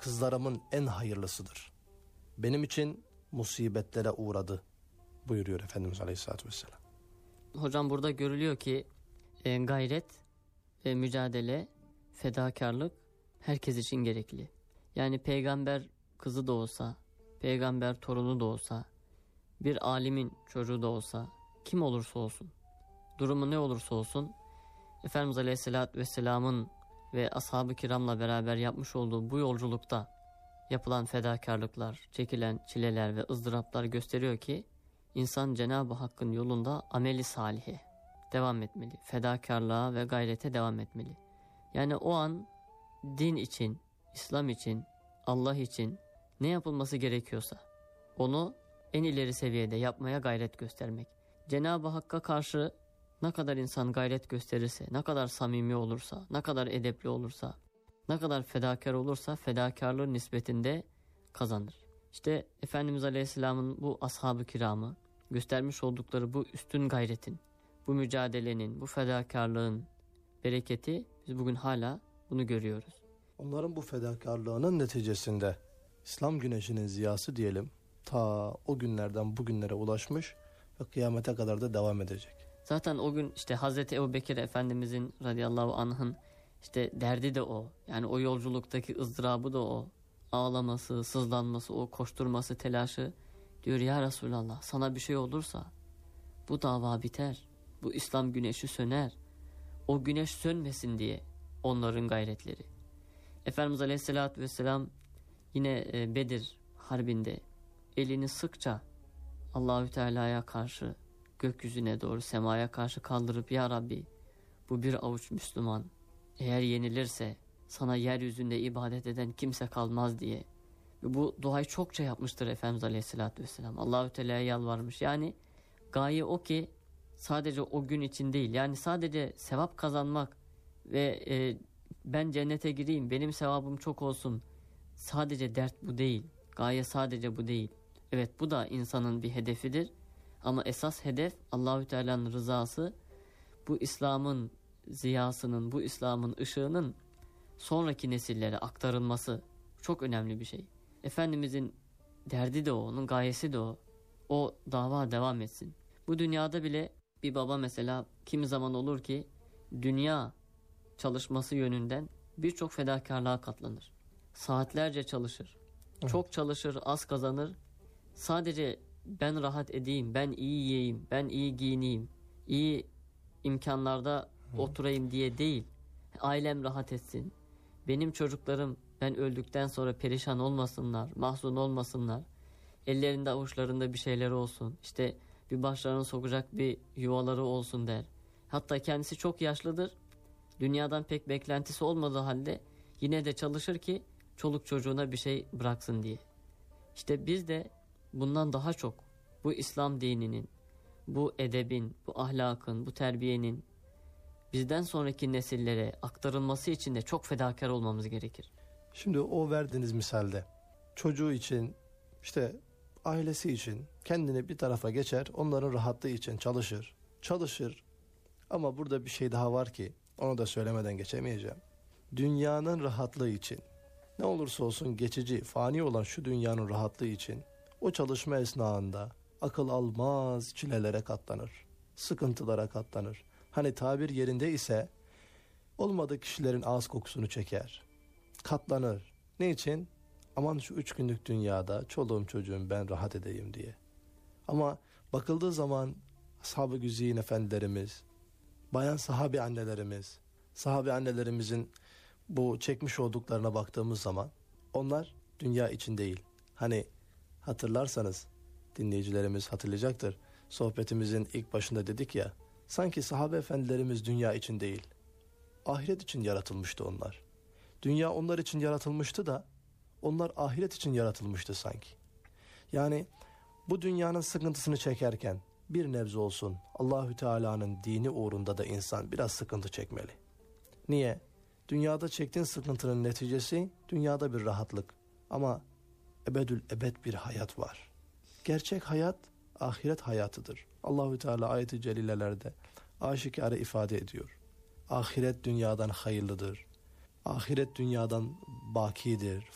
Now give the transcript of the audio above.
kızlarımın en hayırlısıdır. Benim için musibetlere uğradı buyuruyor Efendimiz Aleyhisselatü Vesselam. Hocam burada görülüyor ki gayret ve mücadele, fedakarlık herkes için gerekli. Yani peygamber kızı da olsa, peygamber torunu da olsa, bir alimin çocuğu da olsa, kim olursa olsun, durumu ne olursa olsun, Efendimiz Aleyhisselatü Vesselam'ın ve ashab-ı kiramla beraber yapmış olduğu bu yolculukta yapılan fedakarlıklar, çekilen çileler ve ızdıraplar gösteriyor ki insan Cenab-ı Hakk'ın yolunda ameli salihe devam etmeli. Fedakarlığa ve gayrete devam etmeli. Yani o an din için, İslam için, Allah için ne yapılması gerekiyorsa onu en ileri seviyede yapmaya gayret göstermek. Cenab-ı Hakk'a karşı ne kadar insan gayret gösterirse, ne kadar samimi olursa, ne kadar edepli olursa, ne kadar fedakar olursa fedakarlığın nispetinde kazanır. İşte Efendimiz Aleyhisselam'ın bu ashab-ı kiramı göstermiş oldukları bu üstün gayretin, bu mücadelenin, bu fedakarlığın bereketi biz bugün hala bunu görüyoruz. Onların bu fedakarlığının neticesinde İslam güneşinin ziyası diyelim ta o günlerden bugünlere ulaşmış ve kıyamete kadar da devam edecek. Zaten o gün işte Hazreti Ebubekir Efendimizin radıyallahu anh'ın işte derdi de o. Yani o yolculuktaki ızdırabı da o. Ağlaması, sızlanması, o koşturması, telaşı. Diyor ya Resulallah, sana bir şey olursa bu dava biter. Bu İslam güneşi söner. O güneş sönmesin diye onların gayretleri. Efendimiz Aleyhisselatü Vesselam yine Bedir Harbi'nde elini sıkça Allahü Teala'ya karşı gökyüzüne doğru, semaya karşı kaldırıp ya Rabbi bu bir avuç Müslüman eğer yenilirse sana yeryüzünde ibadet eden kimse kalmaz diye. Ve bu duayı çokça yapmıştır Efendimiz Aleyhisselatü Vesselam. Allahü Teala'ya yalvarmış. Yani gaye o ki sadece o gün için değil. Yani sadece sevap kazanmak ve ben cennete gireyim, benim sevabım çok olsun. Sadece dert bu değil. Gaye sadece bu değil. Evet, bu da insanın bir hedefidir. Ama esas hedef Allahü Teala'nın rızası, bu İslam'ın ziyasının, bu İslam'ın ışığının sonraki nesillere aktarılması çok önemli bir şey. Efendimizin derdi de o, onun gayesi de o. O dava devam etsin. Bu dünyada bile bir baba mesela kimi zaman olur ki dünya çalışması yönünden birçok fedakarlığa katlanır. Saatlerce çalışır. Evet. Çok çalışır, az kazanır. Sadece ben rahat edeyim, ben iyi yiyeyim, ben iyi giyineyim, iyi imkanlarda oturayım diye değil. Ailem rahat etsin. Benim çocuklarım ben öldükten sonra perişan olmasınlar, mahzun olmasınlar. Ellerinde avuçlarında bir şeyler olsun. İşte bir başlarını sokacak bir yuvaları olsun der. Hatta kendisi çok yaşlıdır. Dünyadan pek beklentisi olmadığı halde yine de çalışır ki çoluk çocuğuna bir şey bıraksın diye. İşte biz de bundan daha çok bu İslam dininin, bu edebin, bu ahlakın, bu terbiyenin bizden sonraki nesillere aktarılması için de çok fedakar olmamız gerekir. Şimdi o verdiğiniz misalde çocuğu için, işte ailesi için kendini bir tarafa geçer, onların rahatlığı için çalışır. Ama burada bir şey daha var ki onu da söylemeden geçemeyeceğim. Dünyanın rahatlığı için, ne olursa olsun geçici, fani olan şu dünyanın rahatlığı için o çalışma esnasında akıl almaz çilelere katlanır, sıkıntılara katlanır. Hani tabir yerinde ise olmadık kişilerin ağız kokusunu çeker, katlanır. Ne için? Aman şu 3 günlük dünyada çoluğum çocuğum ben rahat edeyim diye. Ama bakıldığı zaman ashab-ı güzin efendilerimiz, bayan sahabe annelerimiz, sahabe annelerimizin bu çekmiş olduklarına baktığımız zaman onlar dünya için değil. Hani hatırlarsanız dinleyicilerimiz hatırlayacaktır. Sohbetimizin ilk başında dedik ya, sanki sahabe efendilerimiz dünya için değil, ahiret için yaratılmıştı onlar. Dünya onlar için yaratılmıştı da onlar ahiret için yaratılmıştı sanki. Yani bu dünyanın sıkıntısını çekerken bir nebze olsun Allahü Teala'nın dini uğrunda da insan biraz sıkıntı çekmeli. Niye? Dünyada çektiğin sıkıntının neticesi dünyada bir rahatlık. Ama ebedül ebed bir hayat var. Gerçek hayat ahiret hayatıdır. Allahü Teala ayet-i celilelerde aşikare ifade ediyor. Ahiret dünyadan hayırlıdır. Ahiret dünyadan bakidir,